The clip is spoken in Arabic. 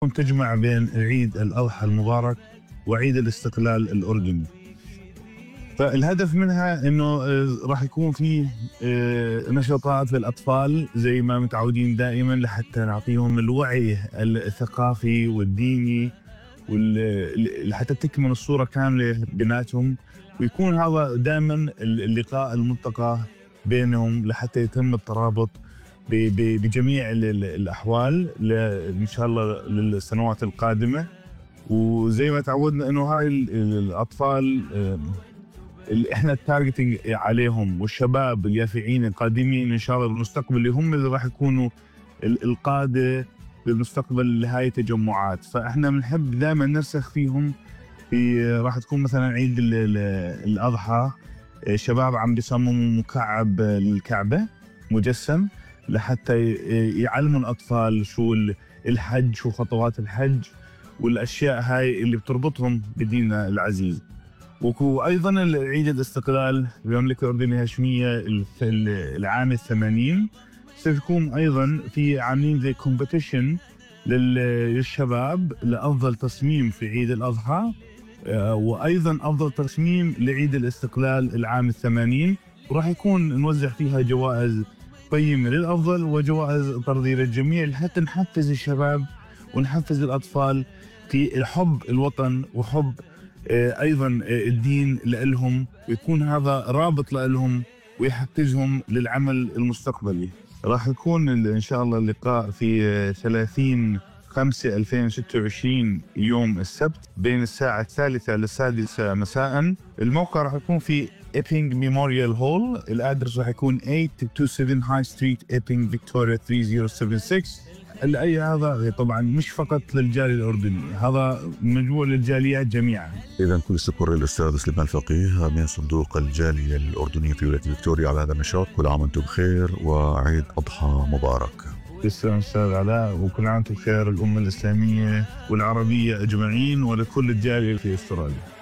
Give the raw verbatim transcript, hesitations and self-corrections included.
تكون تجمع بين عيد الأضحى المبارك وعيد الاستقلال الأردني. فالهدف منها انه راح يكون في نشاطات للاطفال زي ما متعودين دائما لحتى نعطيهم الوعي الثقافي والديني لحتى تكمل الصوره كامله بيناتهم، ويكون هذا دائما اللقاء الملتقى بينهم لحتى يتم الترابط بجميع الاحوال ان شاء الله للسنوات القادمه. وزي ما تعودنا انه هاي الاطفال اللي احنا التارجتنج عليهم والشباب اليافعين القادمين ان شاء الله بالمستقبل اللي هم اللي راح يكونوا القاده بالمستقبل لهاي التجمعات. فاحنا بنحب دائما نرسخ فيهم. في راح تكون مثلا عيد الاضحى شباب عم بيصمموا مكعب الكعبه مجسم لحتى يعلموا الاطفال شو الحج، شو خطوات الحج والاشياء هاي اللي بتربطهم بديننا العزيز. وايضا عيد الاستقلال بالمملكه الاردنيه الهاشميه في العام الثمانين سيكون ايضا في عاملين زي كومبيتيشن للشباب لافضل تصميم في عيد الاضحى، وايضا افضل تصميم لعيد الاستقلال العام الثمانين، وراح يكون نوزع فيها جوائز قيمه للافضل وجوائز طرديه للجميع حتى نحفز الشباب ونحفز الاطفال في حب الوطن وحب ايضا الدين لهم، ويكون هذا رابط لهم ويحفزهم للعمل المستقبلي. راح يكون ان شاء الله اللقاء في ثلاثين خمسة ألفين وستة وعشرين يوم السبت بين الساعة الثالثة للسادسة مساء. الموقع راح يكون في إيبينغ ميموريال هول. الادرس راح يكون ثمانية اثنين سبعة هاي ستريت إيبينغ فيكتوريا ثلاثة صفر سبعة ستة. الأي هذا طبعا مش فقط للجالية الأردني، هذا مجموع للجاليات جميعا. إذا كل الشكر للأستاذ سليمان الفقيه من صندوق الجالية الأردنية في ولاية فيكتوريا على هذا النشاط. كل عام وأنتم بخير وعيد أضحى مبارك. تسلم أستاذ علاء، وكل عام وأنتم بخير الأمة الإسلامية والعربية أجمعين ولكل الجالية في أستراليا.